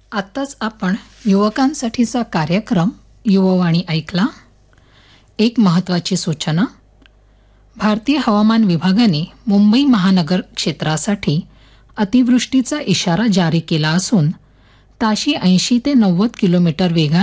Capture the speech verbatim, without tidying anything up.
आत्ताच आपण युवकांसाठीचा कार्यक्रम युववाणी ऐकला. एक महत्त्वाची सूचना. भारतीय हवामान विभागाने मुंबई महानगर क्षेत्रासाठी अतिवृष्टीचा इशारा जारी केला असून ताशी ऐंशी ते नव्वद किलोमीटर वेगाने